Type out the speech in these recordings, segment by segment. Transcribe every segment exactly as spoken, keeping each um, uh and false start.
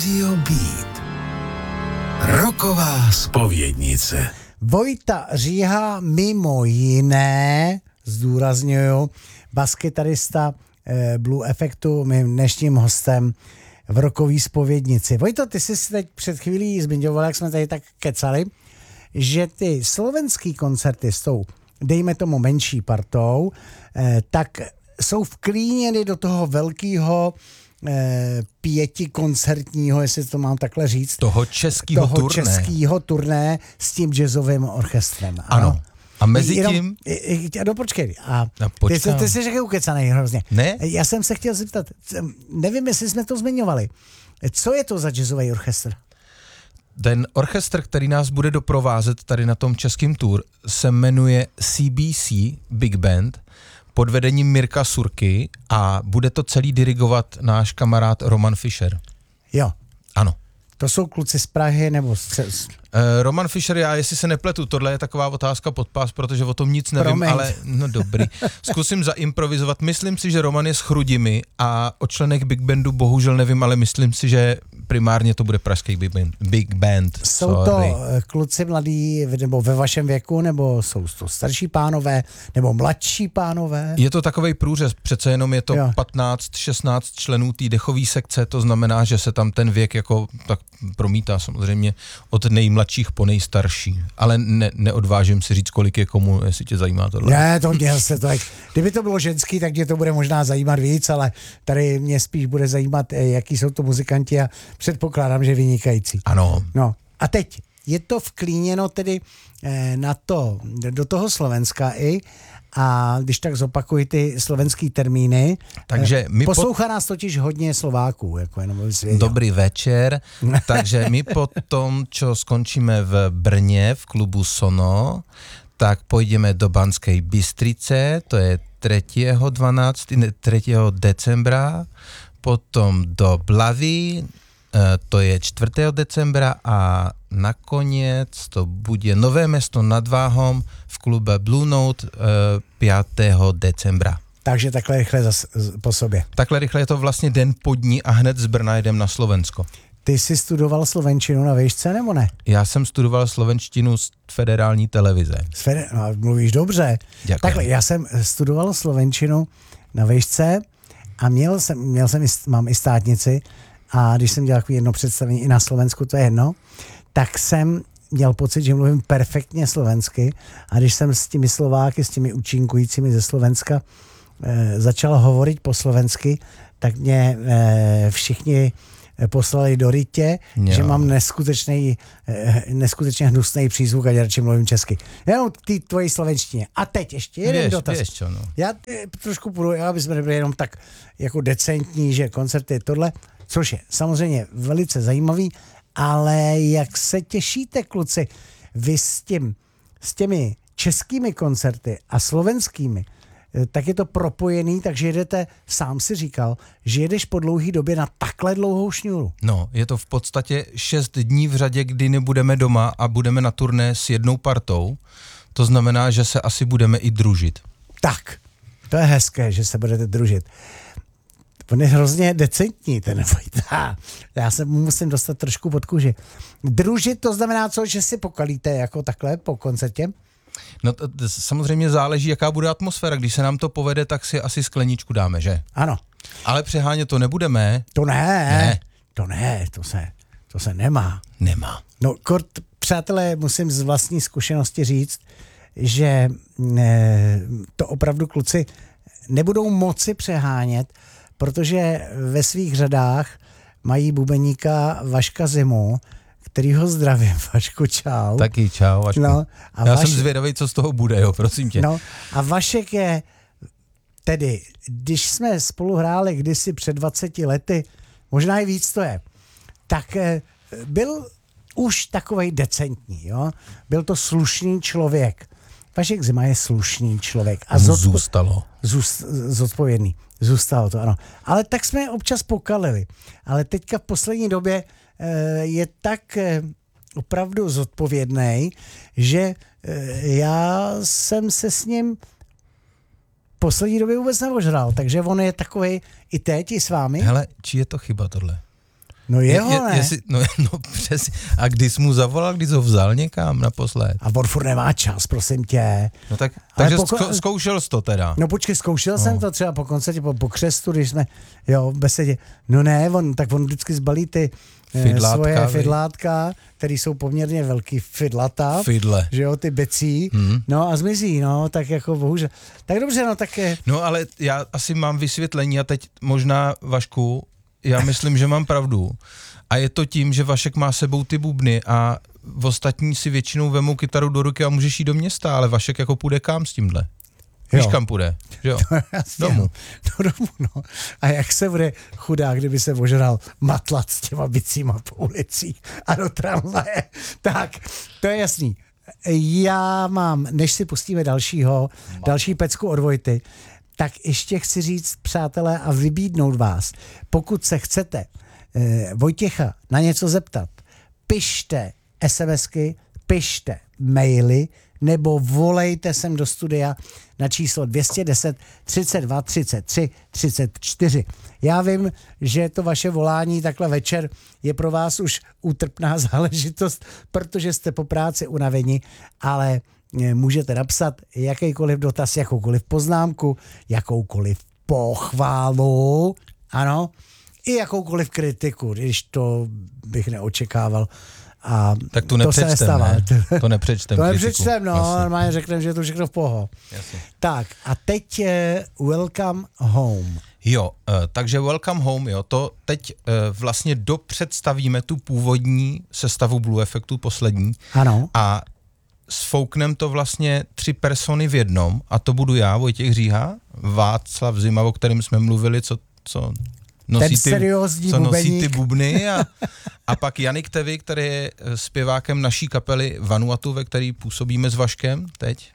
Radio Beat. Rocková zpovědnice. Vojta Říha mimo jiné, zdůrazňuju, baskytarista eh, Blue Effectu, mým dnešním hostem v Rockový zpovědnici. Vojto, ty jsi teď před chvílí zmiňoval, jak jsme tady tak kecali, že ty slovenský koncerty s tou, dejme tomu menší partou, eh, tak jsou vklíněny do toho velkého eh, pětikoncertního, jestli to mám takhle říct. Toho českého toho turné. českého turné s tím jazzovým orchestrem. Ano. ano. A mezi Jenom, tím... No počkej. A no, ty, ty, ty jsi řekl ukecanej hrozně. Ne? Já jsem se chtěl zeptat, nevím, jestli jsme to zmiňovali. Co je to za jazzový orchestr? Ten orchestr, který nás bude doprovázet tady na tom českém tour, se jmenuje C B C Big Band pod vedením Mirka Surky a bude to celý dirigovat náš kamarád Roman Fischer. Jo. Ano. To jsou kluci z Prahy nebo z... Uh, Roman Fischer, já jestli se nepletu, tohle je taková otázka pod pás, protože o tom nic nevím, Promiň. ale no dobrý. Zkusím zaimprovizovat. Myslím si, že Roman je s Chrudimi a o členech Big Bandu bohužel nevím, ale myslím si, že primárně to bude pražský Big Band. Big Band. Jsou Sorry. to kluci mladí, nebo ve vašem věku, nebo jsou to starší pánové, nebo mladší pánové? Je to takovej průřez, přece jenom je to Jo. patnáct šestnáct členů té dechové sekce, to znamená, že se tam ten věk jako tak promítá samozřejmě od nejmladších po nejstarší, ale ne, neodvážím si říct, kolik je komu, jestli tě zajímá tohle. Ne, to mě se to, kdyby to bylo ženský, tak mě to bude možná zajímat víc, ale tady mě spíš bude zajímat, jaký jsou to muzikanti a předpokládám, že vynikající. Ano. No a teď je to vklíněno tedy na to, do toho Slovenska i, a když tak zopakuji ty slovenský termíny. Takže my Poslouchá po... nás totiž hodně Slováků, jako jenom Dobrý večer, takže my potom, čo skončíme v Brně v klubu Sono, tak pôjdeme do Banskej Bystrice, to je tretieho dvanásteho tretieho decembra, potom do Blavy, to je čtvrtého decembra a nakoniec to bude Nové Mesto nad Váhom v klube Blue Note pátého decembra. Takže takhle rychle zas, po sobě. Takhle rychle je to vlastně den po dní a hned z Brna jdem na Slovensko. Ty jsi studoval slovenčinu na výšce, nebo ne? Já jsem studoval slovenštinu z federální televize. Z feder- no, mluvíš dobře. Děkuji. Takhle, já jsem studoval slovenčinu na výšce a měl jsem, měl jsem i, mám i státnici a když jsem dělal jedno představení i na Slovensku, to je jedno, tak jsem měl pocit, že mluvím perfektně slovensky a když jsem s těmi Slováky, s těmi účinkujícími ze Slovenska e, začal hovorit po slovensky, tak mě e, všichni poslali do rytě, jo. že mám neskutečný, neskutečně hnusný přízvuk a já radši mluvím česky. Jenom ty tvojí slovenštině. A teď ještě jeden Věž, dotaz. Věž čo, no. Já trošku půjdu, aby jsme nebyli jenom tak jako decentní, že koncerty je tohle, což je samozřejmě velice zajímavý, ale jak se těšíte, kluci, vy s tím, s těmi českými koncerty a slovenskými, tak je to propojený, takže jedete, sám si říkal, že jedeš po dlouhý době na takhle dlouhou šňůru. No, je to v podstatě šest dní v řadě, kdy nebudeme doma a budeme na turné s jednou partou. To znamená, že se asi budeme i družit. Tak, to je hezké, že se budete družit. On je hrozně decentní, ten Vojta. Já se mu musím dostat trošku pod kůži. Družit to znamená co, že si pokalíte jako takhle po koncertě? No to, to samozřejmě záleží, jaká bude atmosféra. Když se nám to povede, tak si asi skleničku dáme, že? Ano. Ale přehánět to nebudeme. To ne, ne. to ne, to se, to se nemá. Nemá. No, kort, přátelé, musím z vlastní zkušenosti říct, že ne, to opravdu kluci nebudou moci přehánět, protože ve svých řadách mají bubeníka Vaška Zimu, který ho zdravím. Vašku, čau. Taky čau, Vašku. No, a Já Vaš... jsem zvědavý, co z toho bude, jo, prosím tě. No, a Vašek je, tedy, když jsme spolu hráli kdysi před dvaceti lety, možná i víc to je, tak byl už takovej decentní, jo. Byl to slušný člověk. Vašek Zima je slušný člověk. A zodpo... zůstalo. Zůst, zodpovědný. Zůstalo to, ano. Ale tak jsme občas pokalili. Ale teďka v poslední době e, je tak e, opravdu zodpovědnej, že e, já jsem se s ním v poslední době vůbec neožral. Takže on je takovej i teď, i s vámi. Hele, či je to chyba tohle? No jeho, je, ne? Jestli, no, no přesně. A když jsi mu zavolal, když jsi ho vzal někam naposled? A on furt nemá čas, prosím tě. No tak, Ale takže poko- zko, zkoušel jsi to teda. No počkej, zkoušel no. jsem to třeba po koncertě, po, po křestu, když jsme, jo, v besedě. No ne, on, tak on vždycky zbalí ty Fidlátka, svoje vy. fidlátka, který jsou poměrně velký fidlata. Fidle. Že jo, ty becí. Hmm. No a zmizí, no, tak jako bohužel. Tak dobře, no tak je. No ale já asi mám vysvětlení a teď možná, Vašku, já myslím, že mám pravdu. A je to tím, že Vašek má sebou ty bubny a ostatní si většinou vemou kytaru do ruky a můžeš jít do města, ale Vašek jako půjde kam s tímhle? Víš, Jo. kam půjde? Že jo? Jasně, Domů. No, domů, no. A jak se bude chudák, kdyby se ožral matlat s těma bicíma po ulici a do tramvaje. Tak, to je jasný. Já mám, než si pustíme dalšího, další pecku od Vojty, tak ještě chci říct, přátelé, a vybídnout vás, pokud se chcete eh, Vojtěcha na něco zeptat, pište SMSky, pište maily, nebo volejte sem do studia na číslo dvě stě deset třicet dva třicet tři třicet čtyři. Já vím, že to vaše volání takhle večer je pro vás už útrpná záležitost, protože jste po práci unaveni, ale můžete napsat jakýkoliv dotaz, jakoukoliv poznámku, jakoukoliv pochválu, ano, i jakoukoliv kritiku, když to bych neočekával. A tak tu to se nepřečtem, nestává. ne? To nepřečtem. To kritiku. nepřečtem, no, Jasně. normálně řekneme, že je to všechno v poho. Jasně. Tak a teď je Welcome Home. Jo, uh, takže Welcome Home, jo, to teď uh, vlastně dopředstavíme tu původní sestavu Blue Effectu, poslední. Ano. A sfouknem to vlastně tři persony v jednom, a to budu já, Vojtěch Říha, Václav Zima, o kterém jsme mluvili, co, co nosí, ty, co nosí ty bubny, a, a pak Janik Tevy, který je zpěvákem naší kapely Vanuatu, ve který působíme s Vaškem teď.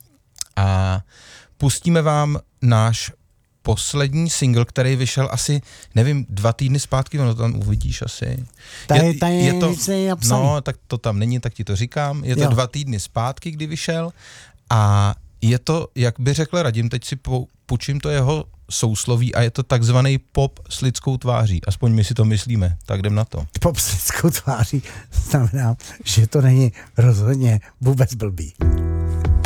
A pustíme vám náš poslední single, který vyšel asi, nevím, dva týdny zpátky, ono tam uvidíš asi. Tady, je, tady je to, nic není napsaný. No, tak to tam není, tak ti to říkám. Je to jo. dva týdny zpátky, kdy vyšel, a je to, jak by řekl Radim, teď si po, půjčím to jeho sousloví, a je to takzvaný pop s lidskou tváří. Aspoň my si to myslíme, tak jdem na to. Pop s lidskou tváří znamená, že to není rozhodně vůbec blbý.